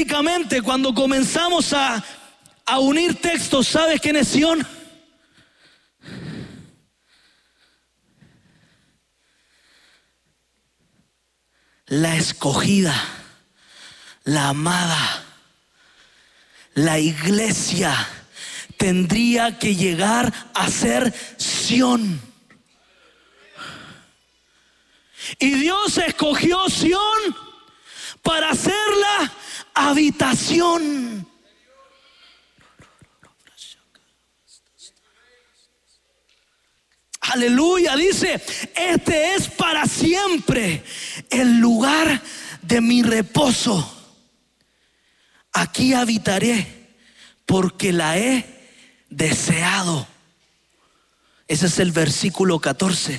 Bíblicamente, cuando comenzamos a unir textos, ¿sabes quién es Sión? La escogida, la amada, la iglesia tendría que llegar a ser Sión. Y Dios escogió Sión para hacerla habitación. Aleluya, dice, este es para siempre el lugar de mi reposo. Aquí habitaré porque la he deseado. Ese es el versículo 14.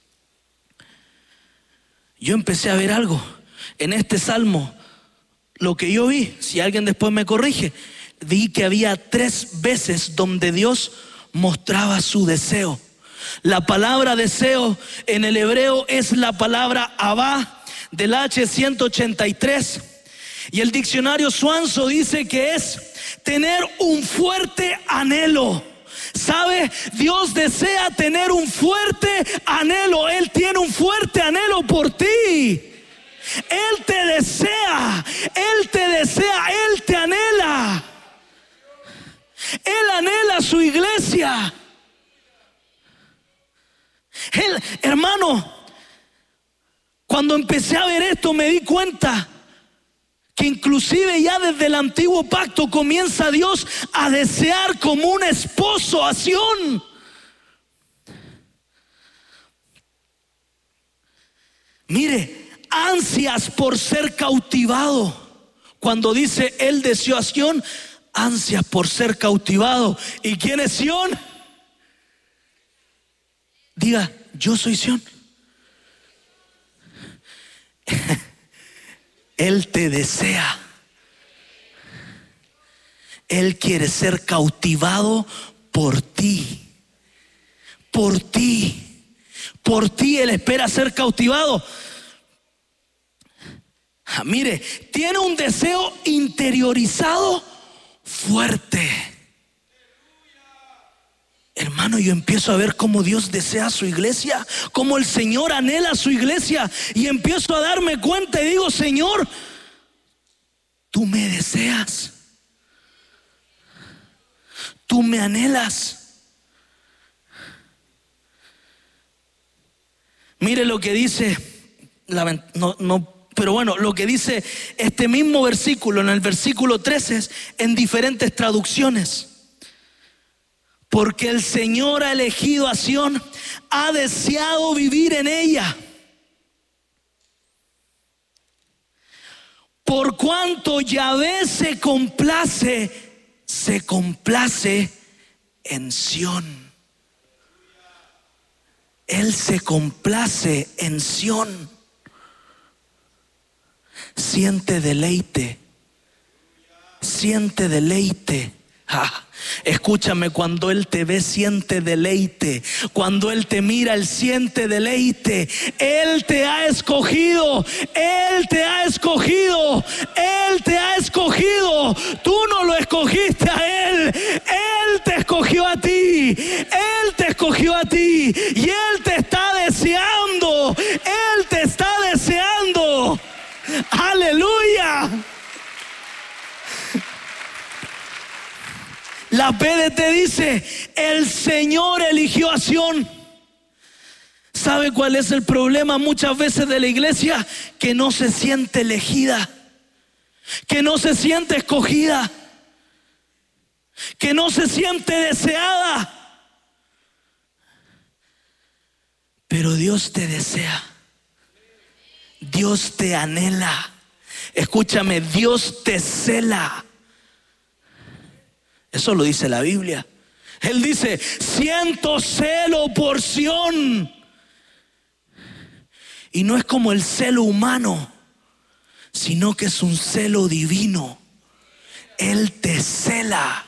Yo empecé a ver algo en este salmo. Lo que yo vi, si alguien después me corrige, vi que había 3 veces donde Dios mostraba su deseo. La palabra deseo en el hebreo es la palabra Abba del H183. Y el diccionario Swanson dice que es tener un fuerte anhelo. ¿Sabe? Dios desea tener un fuerte anhelo. Él tiene un fuerte anhelo por ti. Él te desea, Él te desea, Él te anhela. Él anhela su iglesia. Él, hermano, cuando empecé a ver esto me di cuenta que inclusive ya desde el antiguo pacto comienza Dios a desear como un esposo a Sión. Mire, ansias por ser cautivado. Cuando dice Él deseó a Sión, ansias por ser cautivado. ¿Y quién es Sión? Diga, yo soy Sión. Él te desea. Él quiere ser cautivado por ti. Por ti. Por ti Él espera ser cautivado. Mire, tiene un deseo interiorizado fuerte. Hermano, yo empiezo a ver cómo Dios desea a su iglesia, cómo el Señor anhela a su iglesia, y empiezo a darme cuenta y digo, Señor, tú me deseas, tú me anhelas. Mire lo que dice, pero bueno, lo que dice este mismo versículo, en el versículo 13, en diferentes traducciones. Porque el Señor ha elegido a Sión, ha deseado vivir en ella. Por cuanto Yahvé se complace en Sión. Él se complace en Sión. Siente deleite. Siente deleite. Escúchame, cuando Él te ve siente deleite. Cuando Él te mira, Él siente deleite. Él te ha escogido. Él te ha escogido. Él te ha escogido. Tú no lo escogiste a Él. Él te escogió a ti. Él te escogió a ti. Y Él te está deseando. Él te está deseando. Aleluya. La PDT dice, el Señor eligió a Sión. ¿Sabe cuál es el problema muchas veces de la iglesia? Que no se siente elegida, que no se siente escogida, que no se siente deseada. Pero Dios te desea, Dios te anhela. Escúchame, Dios te cela. Eso lo dice la Biblia. Él dice, siento celo por Sión. Y no es como el celo humano, sino que es un celo divino. Él te cela.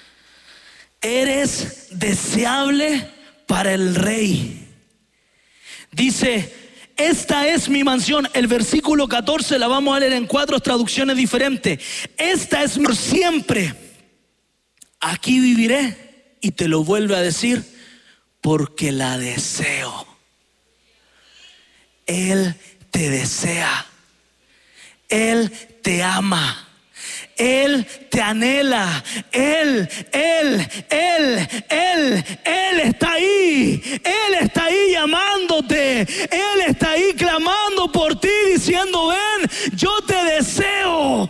Eres deseable para el Rey. Dice, esta es mi mansión. El versículo 14 la vamos a leer en 4 traducciones diferentes. Esta es por siempre. Aquí viviré. Y te lo vuelve a decir, porque la deseo. Él te desea. Él te ama. Él te anhela. Él está ahí. Él está ahí llamándote. Él está ahí clamando por ti, diciendo, ven, yo te deseo.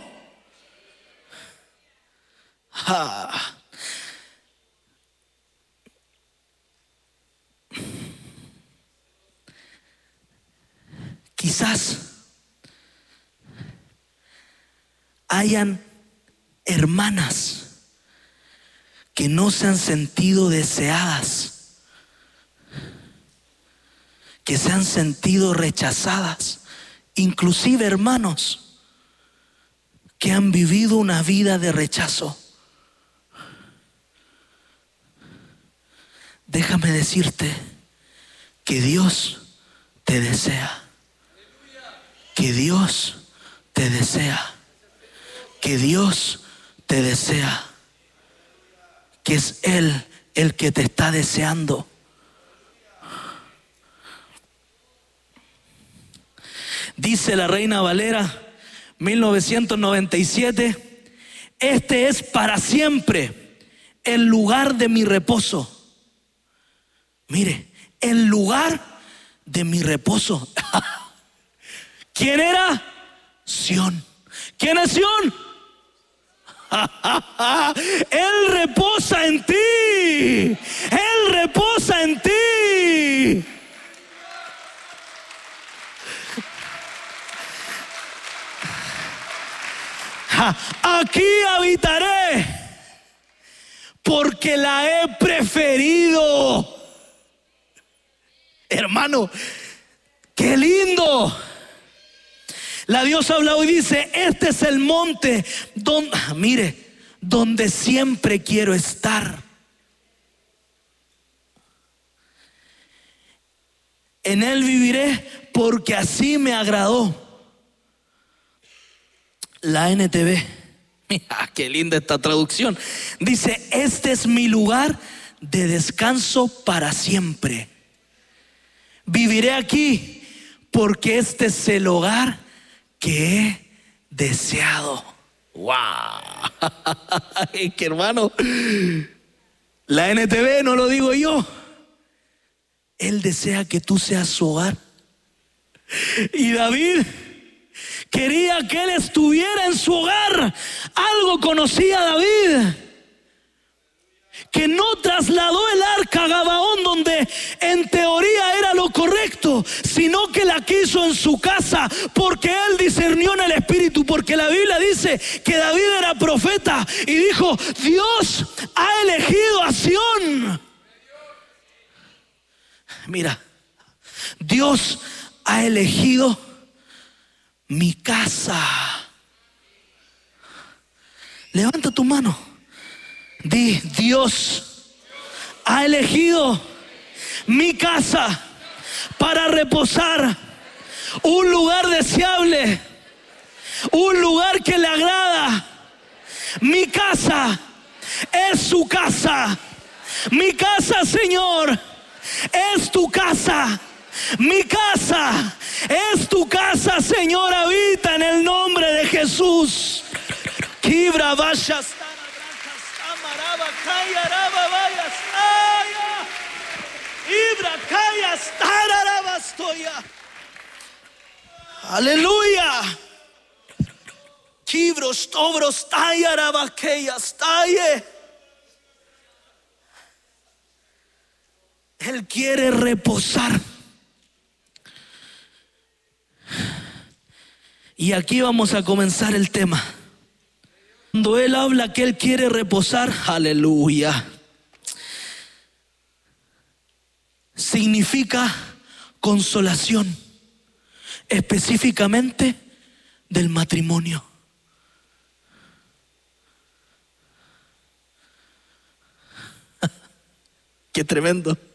Quizás hayan hermanas que no se han sentido deseadas, que se han sentido rechazadas, inclusive hermanos que han vivido una vida de rechazo. Déjame decirte que Dios te desea, que Dios te desea, que Dios te desea, que es Él el que te está deseando. Dice la Reina Valera 1997, este es para siempre el lugar de mi reposo. Mire, el lugar de mi reposo. ¿Quién era? Sión. ¿Quién es Sión? Él reposa en ti. Él reposa en ti. Aquí habitaré porque la he preferido. Hermano, qué lindo. La diosa habla hoy y dice, este es el monte donde, mire, donde siempre quiero estar. En él viviré porque así me agradó. La NTV, mira qué linda esta traducción. Dice, este es mi lugar de descanso para siempre. Viviré aquí porque este es el hogar que he deseado. ¡Wow! Que hermano, la NTV no lo digo yo. Él desea que tú seas su hogar. Y David quería que él estuviera en su hogar. Algo conocía David, que no trasladó el arca a Gabaón, donde en teoría era lo correcto, sino que la quiso en su casa, porque él discernió en el espíritu. Porque la Biblia dice que David era profeta y dijo, Dios ha elegido a Sión. Mira, Dios ha elegido mi casa. Levanta tu mano. Di, Dios ha elegido mi casa para reposar, un lugar deseable, un lugar que le agrada. Mi casa es su casa. Mi casa, Señor, es tu casa. Mi casa es tu casa, Señor. Habita en el nombre de Jesús. Kibra vayas. Aleluya. Kibros tobros tayarabaqueyas taye. Él quiere reposar. Y aquí vamos a comenzar el tema. Cuando Él habla que Él quiere reposar, aleluya, significa consolación, específicamente del matrimonio. Qué tremendo.